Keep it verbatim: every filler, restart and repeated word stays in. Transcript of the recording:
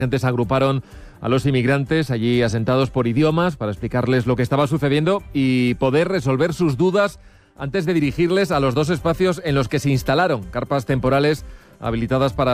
Antes agruparon a los inmigrantes allí asentados por idiomas para explicarles lo que estaba sucediendo y poder resolver sus dudas antes de dirigirles a los dos espacios en los que se instalaron, carpas temporales habilitadas para